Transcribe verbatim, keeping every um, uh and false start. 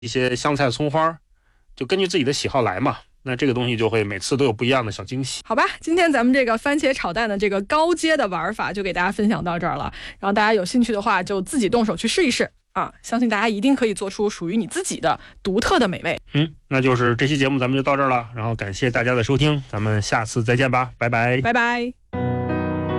一些香菜、葱花，就根据自己的喜好来嘛。那这个东西就会每次都有不一样的小惊喜。 好吧，今天咱们这个番茄炒蛋的这个高阶的玩法就给大家分享到这儿了。然后大家有兴趣的话，就自己动手去试一试啊！相信大家一定可以做出属于你自己的独特的美味。 嗯，那就是这期节目咱们就到这儿了。然后感谢大家的收听，咱们下次再见吧，拜拜， 拜拜。